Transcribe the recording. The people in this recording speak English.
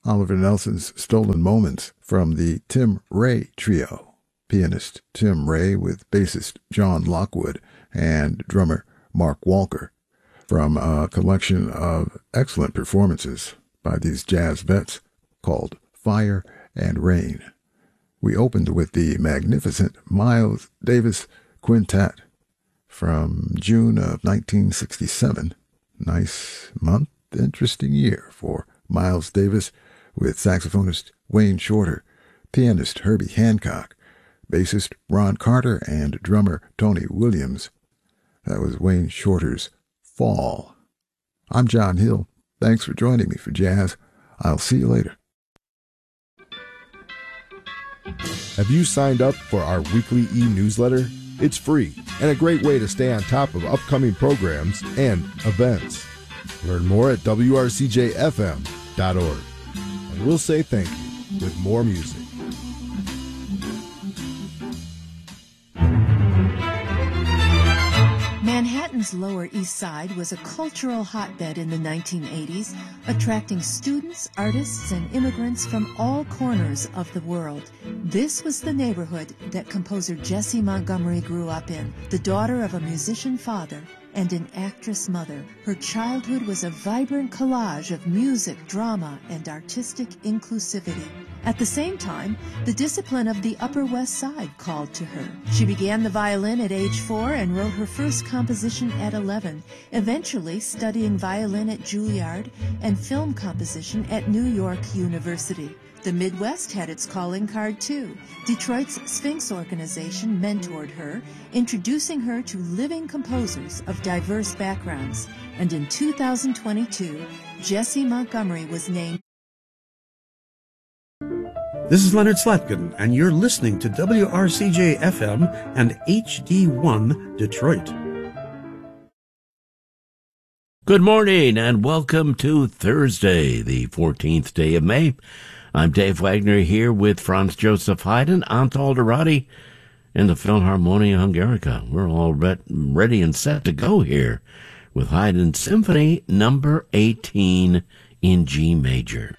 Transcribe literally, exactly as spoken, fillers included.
Oliver Nelson's Stolen Moments from the Tim Ray Trio, pianist Tim Ray with bassist John Lockwood and drummer Mark Walker, from a collection of excellent performances by these jazz vets called Fire and Rain. We opened with the magnificent Miles Davis Quintet from June of nineteen sixty-seven. Nice month, interesting year for Miles Davis, with saxophonist Wayne Shorter, pianist Herbie Hancock, bassist Ron Carter, and drummer Tony Williams. That was Wayne Shorter's Fall. I'm John Hill. Thanks for joining me for Jazz. I'll see you later. Have you signed up for our weekly e-newsletter? It's free and a great way to stay on top of upcoming programs and events. Learn more at W R C J F M dot org. And we'll say thank you with more music. Manhattan's Lower East Side was a cultural hotbed in the nineteen eighties, attracting students, artists, and immigrants from all corners of the world. This was the neighborhood that composer Jessie Montgomery grew up in, the daughter of a musician father and an actress mother. Her childhood was a vibrant collage of music, drama, and artistic inclusivity. At the same time, the discipline of the Upper West Side called to her. She began the violin at age four and wrote her first composition at eleven, eventually studying violin at Juilliard and film composition at New York University. The Midwest had its calling card too. Detroit's Sphinx organization mentored her, introducing her to living composers of diverse backgrounds. And in two thousand twenty-two, Jessie Montgomery was named. This is Leonard Slatkin, and you're listening to W R C J F M and H D one Detroit. Good morning, and welcome to Thursday, the fourteenth day of May. I'm Dave Wagner here with Franz Joseph Haydn, Ant Alderati, and the Philharmonia Hungarica. We're all re- ready and set to go here with Haydn Symphony number eighteen in G major.